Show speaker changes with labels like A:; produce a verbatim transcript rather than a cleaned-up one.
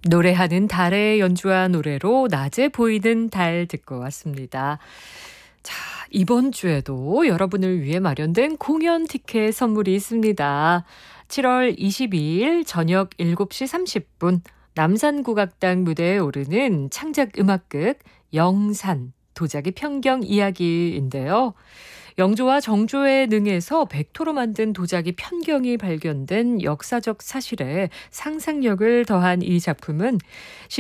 A: 노래하는 달에 연주한 노래로 낮에 보이는 달 듣고 왔습니다. 자, 이번 주에도 여러분을 위해 마련된 공연 티켓 선물이 있습니다. 칠월 이십이일 저녁 일곱 시 삼십 분 남산국악당 무대에 오르는 창작음악극 영산 도자기 편경 이야기인데요. 영조와 정조의 능에서 백토로 만든 도자기 편경이 발견된 역사적 사실에 상상력을 더한 이 작품은